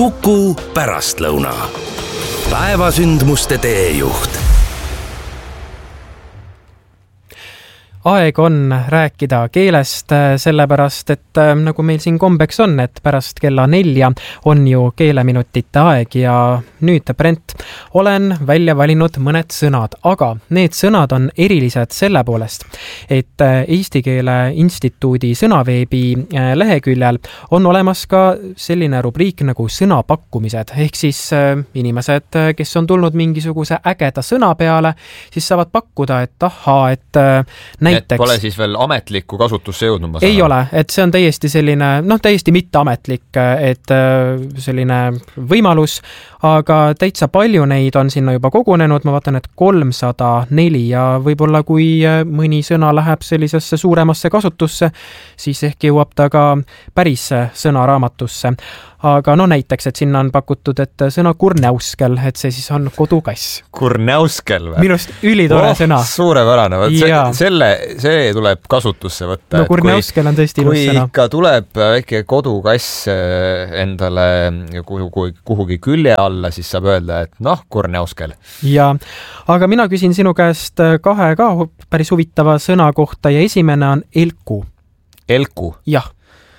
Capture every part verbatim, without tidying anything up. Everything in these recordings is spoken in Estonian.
Kuku pärastlõuna. Päevasündmuste teejuht. Aeg on rääkida keelest, sellepärast, et nagu meil siin kombeks on, et pärast kella nelja on ju keeleminutite aeg ja nüüd, Brent, olen välja valinud mõned sõnad, aga need sõnad on erilised selle poolest, et Eesti Keele Instituudi sõnaveebi leheküljel on olemas ka selline rubriik nagu sõnapakkumised, ehk siis inimesed, kes on tulnud mingisuguse ägeda sõna peale, siis saavad pakkuda, et ahaa, et näiteks. Et pole siis veel ametlikku kasutusse jõudnud, ma saan. Ei ole, et see on täiesti selline, noh, täiesti mitteametlik, et selline võimalus, aga täitsa palju neid on sinna juba kogunenud, ma vaatan, et kolmsada neli ja võib-olla kui mõni sõna läheb sellisesse suuremasse kasutusse, siis ehk jõuab ta ka päris sõnaraamatusse. Aga no näiteks, et sinna on pakutud, et sõna kurnäuskel, et see siis on kodukass. Kurnäuskel või? Minust ülitore oh, sõna. Suurepärane, see, selle, see tuleb kasutusse võtta. No kurnäuskel on tõesti ilus sõna. Kui ikka tuleb väike kodukass endale kuhugi, kuhugi külje alla, siis saab öelda, et noh, kurnäuskel. Ja, aga mina küsin sinu käest kahe ka päris huvitava sõna kohta ja esimene on elku. Elku? Jah.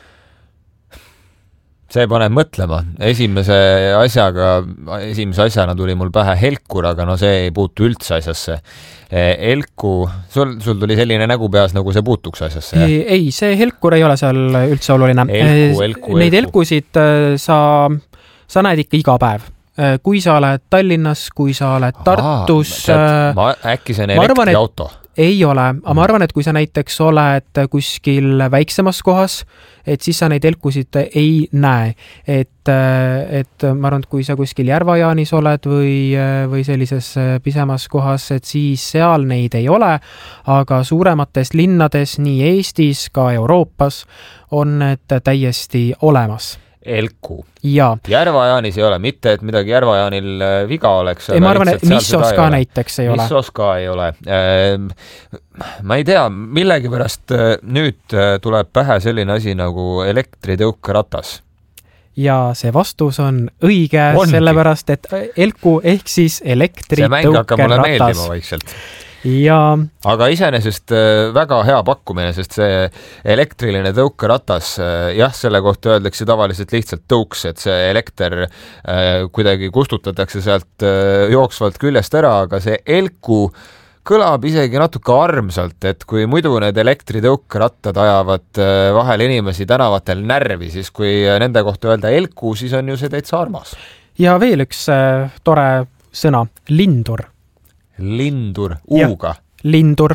See paneb mõtlema. Esimese asjaga, esimese asjana tuli mul pähe helkur, aga no see ei puutu üldse asjasse. Elku, sul, sul tuli selline nägu peas, nagu see puutuks asjasse? Ei, ei, see helkur ei ole seal üldse oluline. Elku, elku, Neid elku. elkusid sa, sa näed ikka iga päev. Kui sa oled Tallinnas, kui sa oled Tartus. Aha, ma, äkki see on elektriauto? Ei ole, aga ma arvan, et kui sa näiteks oled kuskil väiksemas kohas, et siis sa neid elkusid ei näe. Et, et ma arvan, et kui sa kuskil Järvajaanis oled või, või sellises pisemas kohas, et siis seal neid ei ole, aga suuremates linnades nii Eestis, ka Euroopas on need täiesti olemas. Elku. Ja. Järvajaanis ei ole, mitte et midagi Järvajaanil viga oleks. Ei, ma arvan, et Missos ka näiteks ei ole. Missos ka ei ole. Ma ei tea, millegi pärast nüüd tuleb pähe selline asi nagu elektritõukeratas. Ja see vastus on õige, Ongi. Sellepärast, et elku ehk siis elektritõukeratas. See mäng hakkab mulle meeldima vaikselt. Ja... Aga iseenesest väga hea pakkumine, sest see elektriline tõukeratas, jah, selle kohta öeldakse tavaliselt lihtsalt tõuks, et see elekter kuidagi kustutatakse sealt jooksvalt küljest ära, aga see elku kõlab isegi natuke armsalt, et kui muidu need elektritõukerattad ajavad vahel inimesi tänavatel närvi, siis kui nende kohta öelda elku, siis on ju see täitsa armas. Ja veel üks tore sõna, lindur. Lindur, uuga. Ja, lindur.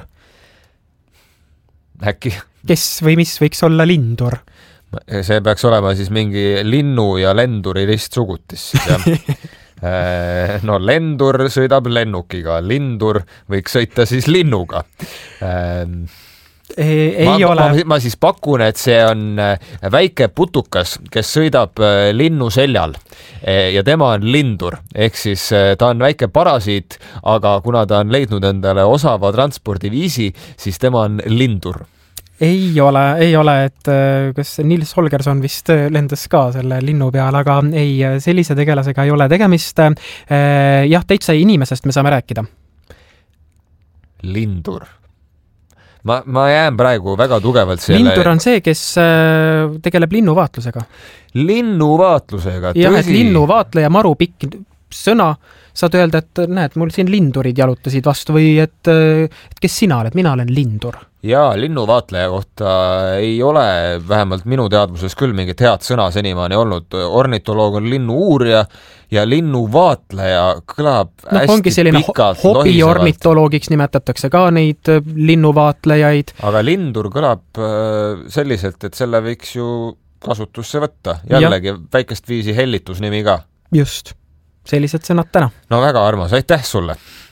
Äkki? Kes või mis võiks olla lindur? See peaks olema siis mingi linnu ja lenduri ristsugutis. No lendur sõidab lennukiga, lindur võiks sõita siis linnuga. Ei, ei ma, ole. Ma, ma siis pakun, et see on väike putukas, kes sõidab linnu seljal ja tema on lindur, ehk siis ta on väike parasiit, aga kuna ta on leidnud endale osava transpordiviisi, siis tema on lindur. Ei ole, ei ole, et kas Nils Holgersson vist lendas ka selle linnu peal, aga ei, sellise tegelasega ei ole tegemist. Jah, täitsa inimesest me saame rääkida. Lindur. Ma, ma jään praegu väga tugevalt selle... Lindur on see, kes tegeleb linnuvaatlusega. Linnuvaatlusega, tõsi. Jah, et linnuvaatleja maru pikk sõna, saad öelda, et näed, mul siin lindurid jalutasid vastu või et, et kes sina oled, mina olen lindur. Jaa, linnuvaatleja kohta ei ole vähemalt minu teadvuses küll mingit head sõna senimaani olnud. Ornitoloog on linnu uurija ja linnuvaatleja kõlab no, hästi pikalt ho- hobiornitoloogiks nimetatakse ka neid linnuvaatlejaid. Aga lindur kõlab selliselt, et selle võiks ju kasutusse võtta. Jällegi ja. Väikest viisi hellitusnimi ka. Just. Sellised sõnad täna. No väga armas, aitäh sulle!